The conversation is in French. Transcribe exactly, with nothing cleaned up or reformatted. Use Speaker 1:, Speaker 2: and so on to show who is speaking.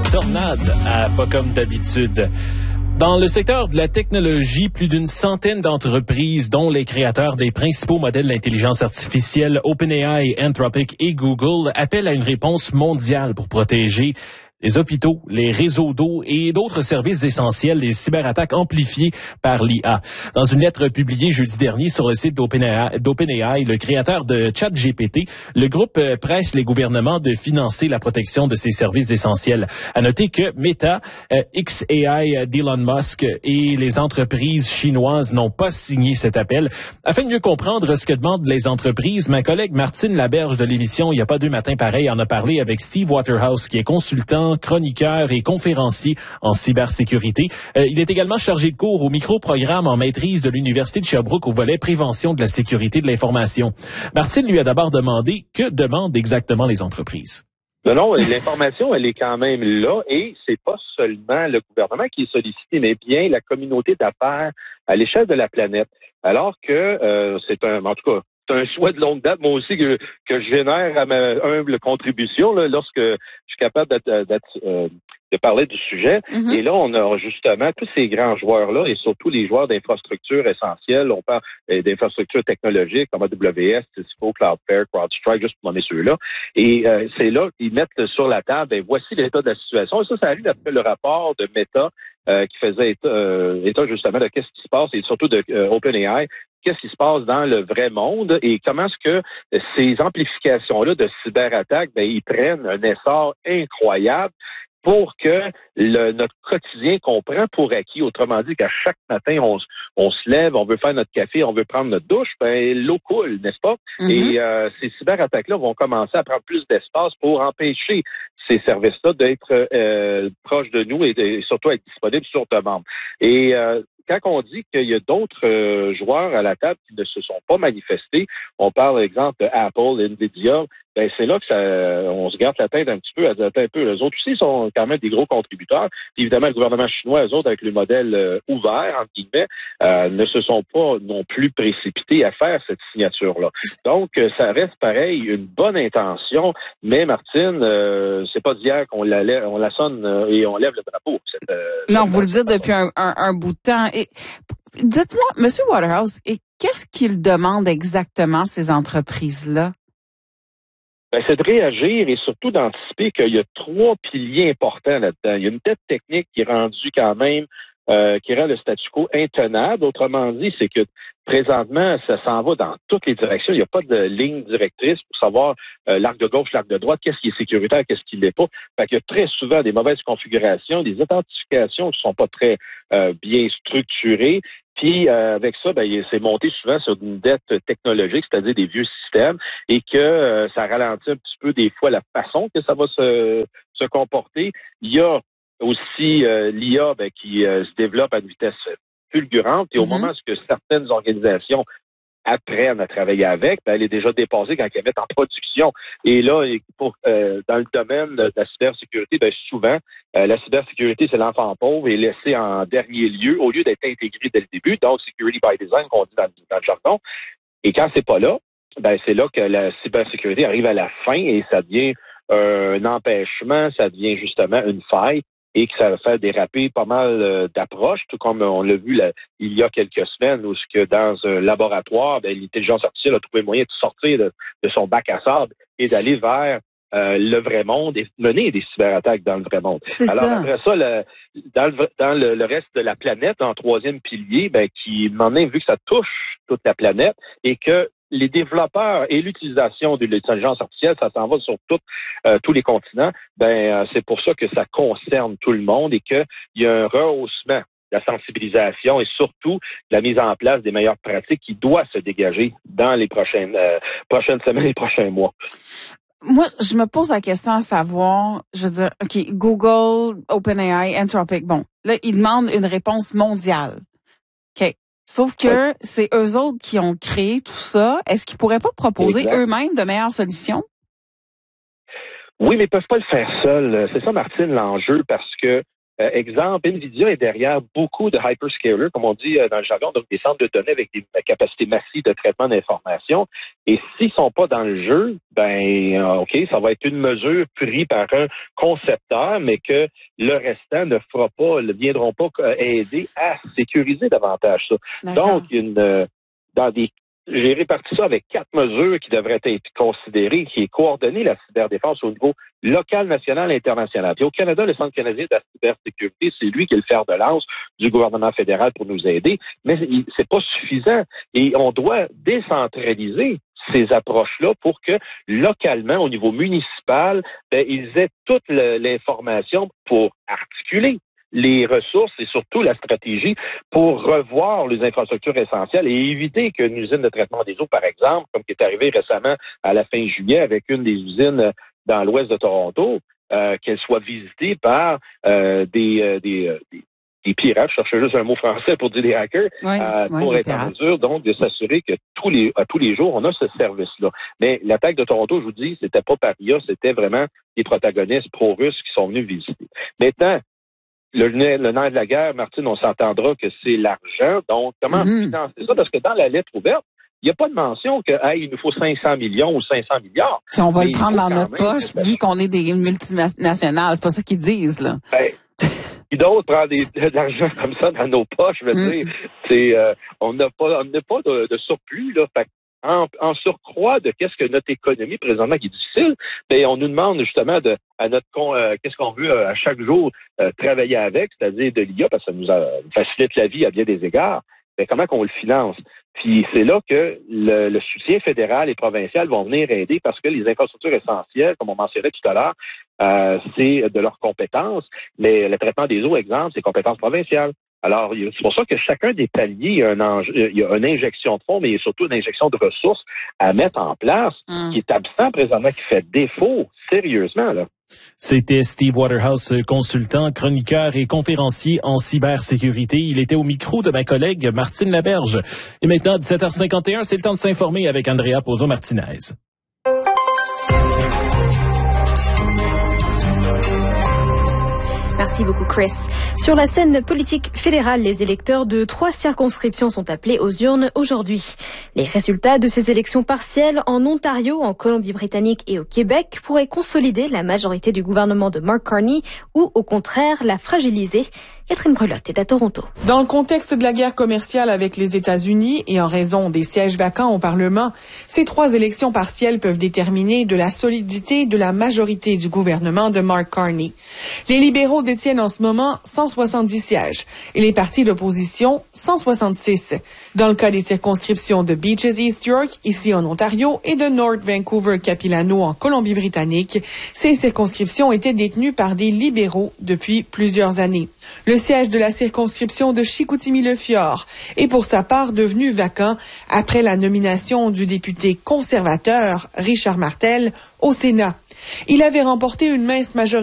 Speaker 1: tornade à pas comme d'habitude. Dans le secteur de la technologie, plus d'une centaine d'entreprises, dont les créateurs des principaux modèles d'intelligence artificielle OpenAI, Anthropic et Google, appellent à une réponse mondiale pour protéger les hôpitaux, les réseaux d'eau et d'autres services essentiels des cyberattaques amplifiées par l'I A. Dans une lettre publiée jeudi dernier sur le site d'OpenAI, d'OpenAI, le créateur de ChatGPT, le groupe presse les gouvernements de financer la protection de ces services essentiels. À noter que Meta, X A I d'Elon Musk et les entreprises chinoises n'ont pas signé cet appel. Afin de mieux comprendre ce que demandent les entreprises, ma collègue Martine Laberge de l'émission Il n'y a pas deux matins pareils en a parlé avec Steve Waterhouse, qui est consultant, chroniqueur et conférencier en cybersécurité. Euh, il est également chargé de cours au micro-programme en maîtrise de l'Université de Sherbrooke au volet prévention de la sécurité de l'information. Martine lui a d'abord demandé que demandent exactement les entreprises.
Speaker 2: Non, non, l'information, elle est quand même là et c'est pas seulement le gouvernement qui est sollicité, mais bien la communauté d'affaires à l'échelle de la planète. Alors que euh, c'est un, en tout cas, c'est un souhait de longue date, moi aussi, que, que je génère à ma humble contribution là, lorsque je suis capable d'être, d'être, euh, de parler du sujet. Mm-hmm. Et là, on a justement tous ces grands joueurs-là et surtout les joueurs d'infrastructures essentielles. On parle euh, d'infrastructures technologiques comme A W S, Cisco, Cloudflare, CrowdStrike, juste pour nommer ceux-là. Et euh, c'est là qu'ils mettent sur la table, ben, voici l'état de la situation. Et ça, ça arrive après le rapport de Meta euh, qui faisait état, euh, état justement de qu'est-ce qui se passe et surtout de euh, OpenAI. Qu'est-ce qui se passe dans le vrai monde et comment est-ce que ces amplifications-là de cyberattaques, ben, ils prennent un essor incroyable pour que le, notre quotidien qu'on prend pour acquis, autrement dit qu'à chaque matin, on, on se lève, on veut faire notre café, on veut prendre notre douche, ben l'eau coule, n'est-ce pas? Mm-hmm. Et euh, ces cyberattaques-là vont commencer à prendre plus d'espace pour empêcher ces services-là d'être euh, proches de nous et, de, et surtout être disponibles sur demande. Et euh, quand on dit qu'il y a d'autres euh, joueurs à la table qui ne se sont pas manifestés, on parle, par exemple, d'Apple, Nvidia, ben c'est là que ça, on se garde la tête un petit peu, à dire un peu. Les autres aussi sont quand même des gros contributeurs. Puis évidemment, le gouvernement chinois, eux autres, avec le modèle euh, ouvert, entre guillemets, euh, ne se sont pas non plus précipités à faire cette signature-là. Donc, euh, ça reste pareil, une bonne intention, mais Martine, euh, c'est pas d'hier qu'on la, lève, on la sonne euh, et on lève le drapeau. Cette, euh,
Speaker 3: non, vous le dites depuis un, un, un bout de temps. Et dites-moi, Monsieur Waterhouse, et qu'est-ce qu'ils demandent exactement, ces entreprises-là?
Speaker 2: Ben, c'est de réagir et surtout d'anticiper qu'il y a trois piliers importants là-dedans. Il y a une tête technique qui est rendue quand même, euh, qui rend le statu quo intenable. Autrement dit, c'est que présentement, ça s'en va dans toutes les directions. Il n'y a pas de ligne directrice pour savoir euh, l'arc de gauche, l'arc de droite, qu'est-ce qui est sécuritaire, qu'est-ce qui ne l'est pas. Fait qu'il y a très souvent des mauvaises configurations, des authentifications qui ne sont pas très euh, bien structurées. Puis euh, avec ça, ben, c'est monté souvent sur une dette technologique, c'est-à-dire des vieux systèmes, et que euh, ça ralentit un petit peu des fois la façon que ça va se, se comporter. Il y a aussi euh, l'I A ben, qui euh, se développe à une vitesse fulgurante, et au mm-hmm. moment où certaines organisations apprennent à travailler avec, ben, elle est déjà dépassée quand elles mettent en production. Et là, pour, euh, dans le domaine de la cybersécurité, ben, souvent, euh, la cybersécurité, c'est l'enfant pauvre et laissé en dernier lieu au lieu d'être intégré dès le début. Donc, security by design, qu'on dit dans, dans le jargon. Et quand c'est pas là, ben, c'est là que la cybersécurité arrive à la fin et ça devient euh, un empêchement, ça devient justement une faille. Et que ça va faire déraper pas mal euh, d'approches, tout comme on l'a vu là, il y a quelques semaines, où que dans un laboratoire, ben, l'intelligence artificielle a trouvé moyen de sortir de, de son bac à sable et d'aller vers euh, le vrai monde et mener des cyberattaques dans le vrai monde.
Speaker 3: C'est
Speaker 2: Alors
Speaker 3: ça.
Speaker 2: après ça, le, dans, le, dans le, le reste de la planète, en troisième pilier, ben, qui maintenant, vu que ça touche toute la planète et que les développeurs et l'utilisation de l'intelligence artificielle, ça s'en va sur tout, euh, tous les continents, ben euh, c'est pour ça que ça concerne tout le monde et qu'il y a un rehaussement de la sensibilisation et surtout la mise en place des meilleures pratiques qui doit se dégager dans les prochaines, euh, prochaines semaines et prochains mois.
Speaker 3: Moi, je me pose la question à savoir, je veux dire, OK, Google, OpenAI, Anthropic, bon, là, ils demandent une réponse mondiale. OK. Sauf que c'est eux autres qui ont créé tout ça. Est-ce qu'ils pourraient pas proposer exact. eux-mêmes de meilleures solutions?
Speaker 2: Oui, mais ils peuvent pas le faire seuls. C'est ça, Martine, l'enjeu, parce que Euh, exemple, NVIDIA est derrière beaucoup de hyperscalers, comme on dit euh, dans le jargon, donc des centres de données avec des capacités massives de traitement d'informations. Et s'ils sont pas dans le jeu, ben euh, OK, ça va être une mesure prise par un concepteur, mais que le restant ne fera pas, ne viendront pas euh, aider à sécuriser davantage ça.
Speaker 3: D'accord.
Speaker 2: Donc, une euh, dans des J'ai réparti ça avec quatre mesures qui devraient être considérées, qui est coordonner la cyberdéfense au niveau local, national et international. Puis au Canada, le Centre canadien de la cybersécurité, c'est lui qui est le fer de lance du gouvernement fédéral pour nous aider, mais c'est pas suffisant. Et on doit décentraliser ces approches-là pour que, localement, au niveau municipal, ben, ils aient toute l'information pour articuler les ressources et surtout la stratégie pour revoir les infrastructures essentielles et éviter qu'une usine de traitement des eaux, par exemple, comme qui est arrivé récemment à la fin juillet avec une des usines dans l'ouest de Toronto, euh, qu'elle soit visitée par euh, des, euh, des, euh, des, des pirates, je cherchais juste un mot français pour dire des hackers,
Speaker 3: oui,
Speaker 2: euh,
Speaker 3: oui,
Speaker 2: pour être
Speaker 3: pirates.
Speaker 2: en mesure donc de s'assurer que tous les à tous les jours, on a ce service-là. Mais l'attaque de Toronto, je vous dis, c'était pas Paria, c'était vraiment des protagonistes pro-russes qui sont venus visiter. Maintenant, Le, le nerf de la guerre, Martine, on s'entendra que c'est l'argent. Donc, comment mm-hmm. financer ça? Parce que dans la lettre ouverte, il n'y a pas de mention que, hey, il nous faut cinq cents millions ou cinq cents milliards.
Speaker 3: Puis on va Mais le prendre dans notre poche, vu qu'on est des multinationales. C'est pas ça qu'ils disent, là.
Speaker 2: Ben, qui d'autre prend des, de l'argent comme ça dans nos poches, je veux mm. dire. C'est, euh, on n'a pas, on n'a pas de, de surplus, là. Fait En, en surcroît de qu'est-ce que notre économie présentement qui est difficile, ben on nous demande justement de à notre euh, qu'est-ce qu'on veut euh, à chaque jour euh, travailler avec, c'est-à-dire de l'I A, parce que ça nous a, facilite la vie à bien des égards. Ben comment qu'on le finance? Puis c'est là que le, le soutien fédéral et provincial vont venir aider parce que les infrastructures essentielles, comme on mentionnait tout à l'heure, euh, c'est de leurs compétences, mais le traitement des eaux, exemple, c'est compétences provinciales. Alors, c'est pour ça que chacun des paliers, il y a, un enjeu, il y a une injection de fonds, mais il y a surtout une injection de ressources à mettre en place, mm. qui est absent présentement, qui fait défaut, sérieusement, là.
Speaker 1: C'était Steve Waterhouse, consultant, chroniqueur et conférencier en cybersécurité. Il était au micro de ma collègue Martine Laberge. Et maintenant, dix-sept heures cinquante et un, c'est le temps de s'informer avec Andrea Pozo-Martinez.
Speaker 4: Merci beaucoup, Chris. Sur la scène politique fédérale, les électeurs de trois circonscriptions sont appelés aux urnes aujourd'hui. Les résultats de ces élections partielles en Ontario, en Colombie-Britannique et au Québec pourraient consolider la majorité du gouvernement de Mark Carney ou, au contraire, la fragiliser. Catherine Brulotte est à Toronto.
Speaker 5: Dans le contexte de la guerre commerciale avec les États-Unis et en raison des sièges vacants au Parlement, ces trois élections partielles peuvent déterminer de la solidité de la majorité du gouvernement de Mark Carney. Les libéraux détiennent en ce moment cent soixante-dix sièges et les partis d'opposition cent soixante-six. Dans le cas des circonscriptions de Beaches East York, ici en Ontario, et de North Vancouver-Capilano en Colombie-Britannique, ces circonscriptions étaient détenues par des libéraux depuis plusieurs années. Le siège de la circonscription de Chicoutimi-le-Fjord est pour sa part devenu vacant après la nomination du député conservateur Richard Martel au Sénat. Il avait remporté une mince majorité